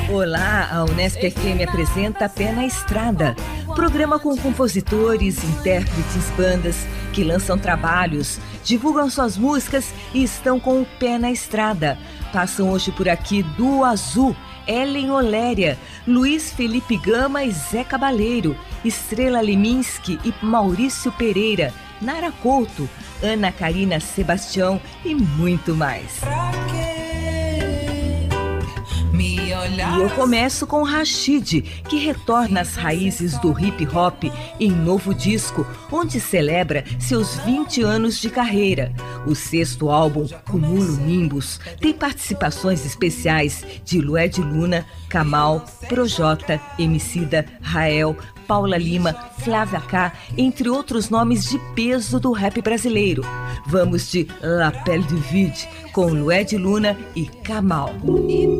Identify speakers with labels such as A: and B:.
A: Olá, a Unesp FM apresenta Pé na Estrada, programa com compositores, intérpretes, bandas que lançam trabalhos, divulgam suas músicas e estão com o pé na estrada. Passam hoje por aqui Duo Azul, Ellen Oléria, Luiz Felipe Gama e Zé Cabaleiro, Estrela Leminski e Maurício Pereira, Nara Couto, Ana Karina Sebastião e muito mais. E eu começo com Rashid, que retorna às raízes do hip hop em novo disco, onde celebra seus 20 anos de carreira. O 6º álbum, Cumulo Nimbus, tem participações especiais de Lued Luna, Kamal, Projota, Emicida, Rael, Paula Lima, Flávia K, entre outros nomes de peso do rap brasileiro. Vamos de La Pelle du Vide, com Lued Luna e Kamal.